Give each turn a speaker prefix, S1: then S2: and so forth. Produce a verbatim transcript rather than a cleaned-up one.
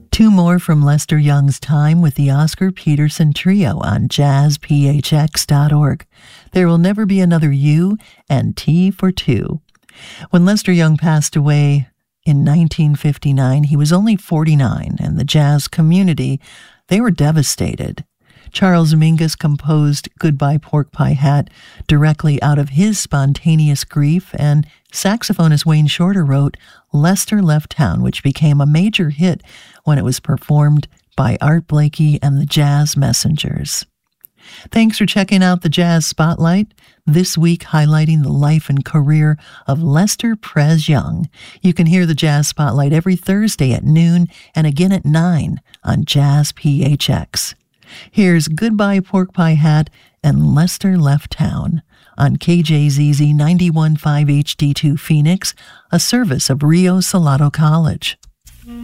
S1: Two more from Lester Young's time with the Oscar Peterson Trio on jazz p h x dot org. There Will Never Be Another You and Tea for Two. When Lester Young passed away in nineteen fifty-nine, he was only forty-nine, and the jazz community, they were devastated. Charles Mingus composed Goodbye Pork Pie Hat directly out of his spontaneous grief, and saxophonist Wayne Shorter wrote Lester Left Town, which became a major hit when it was performed by Art Blakey and the Jazz Messengers. Thanks for checking out the Jazz Spotlight, this week highlighting the life and career of Lester Prez Young. You can hear the Jazz Spotlight every Thursday at noon and again at nine on Jazz P H X. Here's Goodbye Pork Pie Hat and Lester Left Town on K J Z Z ninety-one point five H D two Phoenix, a service of Rio Salado College.